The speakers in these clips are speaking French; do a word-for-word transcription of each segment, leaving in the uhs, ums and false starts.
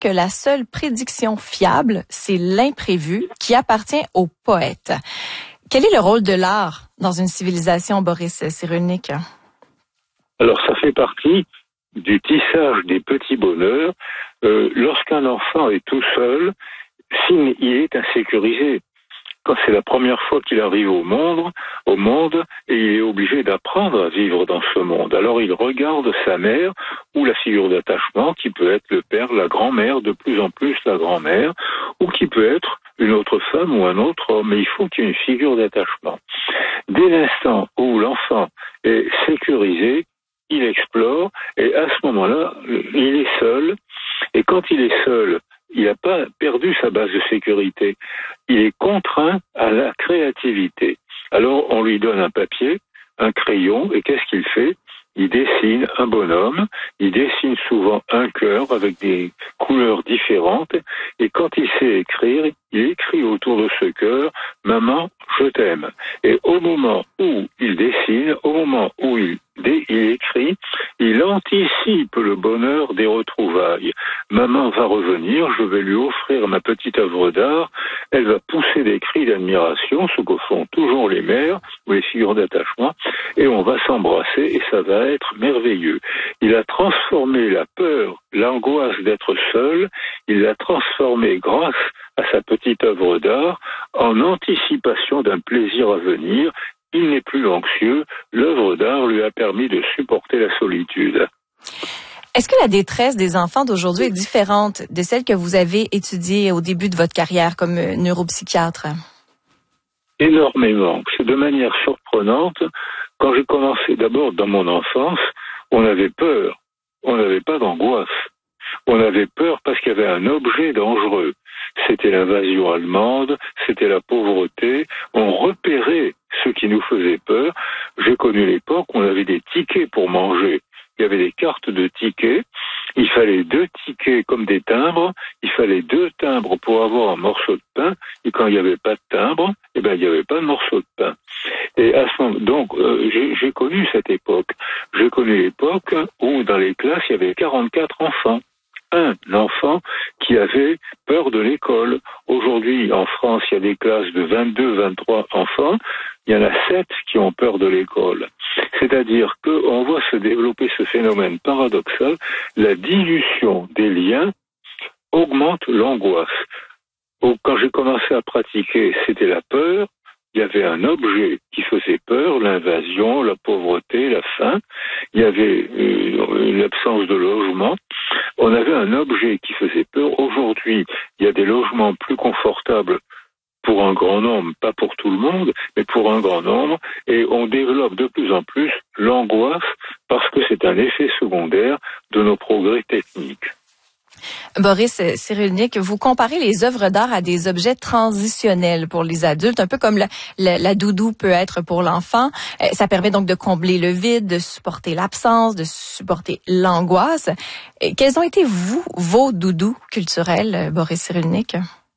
que la seule prédiction fiable, c'est l'imprévu qui appartient au poète. Quel est le rôle de l'art dans une civilisation, Boris Cyrulnik? Alors, ça fait partie du tissage des petits bonheurs. Euh, lorsqu'un enfant est tout seul, s'il est insécurisé. Quand c'est la première fois qu'il arrive au monde, au monde, et il est obligé d'apprendre à vivre dans ce monde. Alors il regarde sa mère ou la figure d'attachement qui peut être le père, la grand-mère, de plus en plus la grand-mère, ou qui peut être une autre femme ou un autre homme. Mais il faut qu'il y ait une figure d'attachement. Dès l'instant où l'enfant est sécurisé, il explore, et à ce moment-là, il est seul, et quand il est seul, il n'a pas perdu sa base de sécurité. Il est contraint à la créativité. Alors, on lui donne un papier, un crayon, et qu'est-ce qu'il fait? Il dessine un bonhomme, il dessine souvent un cœur avec des couleurs différentes, et quand il sait écrire, il écrit autour de ce cœur « Maman, je t'aime ». Et au moment où il dessine, au moment où il, il écrit, il anticipe le bonheur des retrouvailles. Maman va revenir, je vais lui offrir ma petite œuvre d'art, elle va pousser des cris d'admiration, ce que font toujours les mères ou les figures d'attachement, et on va s'embrasser et ça va être merveilleux. Il a transformé la peur, l'angoisse d'être seul, il l'a transformé grâce à sa petite œuvre d'art en anticipation d'un plaisir à venir. Il n'est plus anxieux, l'œuvre d'art lui a permis de supporter la solitude. Est-ce que la détresse des enfants d'aujourd'hui est différente de celle que vous avez étudiée au début de votre carrière comme neuropsychiatre? Énormément. C'est de manière surprenante. Quand j'ai commencé d'abord dans mon enfance, on avait peur. On n'avait pas d'angoisse. On avait peur parce qu'il y avait un objet dangereux. C'était l'invasion allemande, c'était la pauvreté. On repérait ce qui nous faisait peur. J'ai connu l'époque où on avait des tickets pour manger. Il y avait des cartes de tickets. Il fallait deux tickets comme des timbres. Il fallait deux timbres pour avoir un morceau de pain. Et quand il n'y avait pas de timbre, eh ben, il n'y avait pas de morceau de pain. Et à ce moment, donc, euh, j'ai, j'ai connu cette époque. J'ai connu l'époque où dans les classes, il y avait quarante-quatre enfants. Un enfant qui avait peur de l'école. Aujourd'hui, en France, il y a des classes de vingt-deux, vingt-trois enfants. Il y en a sept qui ont peur de l'école. C'est-à-dire qu'on voit se développer ce phénomène paradoxal. La dilution des liens augmente l'angoisse. Quand j'ai commencé à pratiquer, c'était la peur. Il y avait un objet qui faisait peur, l'invasion, la pauvreté, la faim. Il y avait euh, l'absence de logement. On avait un objet qui faisait peur. Aujourd'hui, il y a des logements plus confortables pour un grand nombre, pas pour tout le monde, mais pour un grand nombre. Et on développe de plus en plus l'angoisse parce que c'est un effet secondaire de nos progrès techniques. Boris Cyrulnik, vous comparez les œuvres d'art à des objets transitionnels pour les adultes, un peu comme la, la, la doudou peut être pour l'enfant. Ça permet donc de combler le vide, de supporter l'absence, de supporter l'angoisse. Quels ont été, vous, vos doudous culturels, Boris Cyrulnik?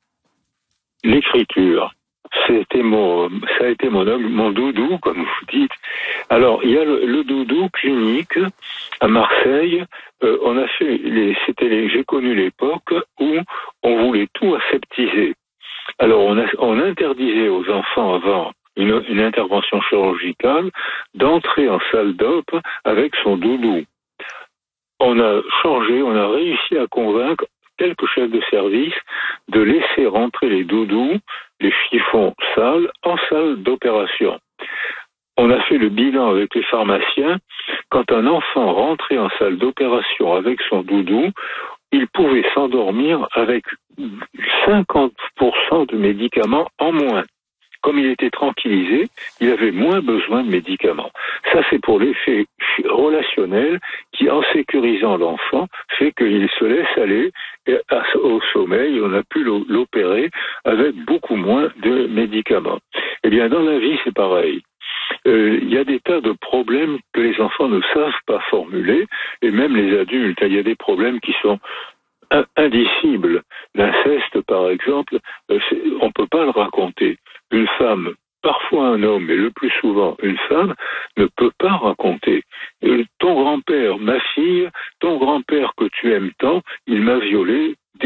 L'écriture. C'était mon, ça a été mon, mon doudou, comme vous dites. Alors, il y a le, le doudou clinique à Marseille. Euh, on a fait les, c'était les, j'ai connu l'époque où on voulait tout aseptiser. Alors, on, a, on interdisait aux enfants avant une, une intervention chirurgicale d'entrer en salle d'op avec son doudou. On a changé, on a réussi à convaincre quelques chefs de service de laisser rentrer les doudous, les chiffons sales, en salle d'opération. On a fait le bilan avec les pharmaciens. Quand un enfant rentrait en salle d'opération avec son doudou, il pouvait s'endormir avec cinquante pour cent de médicaments en moins. Comme il était tranquillisé, il avait moins besoin de médicaments. Ça, c'est pour l'effet relationnel qui, en sécurisant l'enfant, fait qu'il se laisse aller au sommeil. On a pu l'opérer avec beaucoup moins de médicaments. Eh bien, dans la vie, c'est pareil. Euh, il y a des tas de problèmes que les enfants ne savent pas formuler, et même les adultes. Il y a des problèmes qui sont indicibles. L'inceste, par exemple, euh, on ne peut pas le raconter. Une femme parfois un homme, et le plus souvent une femme, ne peut pas raconter. Euh, ton grand-père, ma fille, ton grand-père que tu aimes tant, il m'a violée.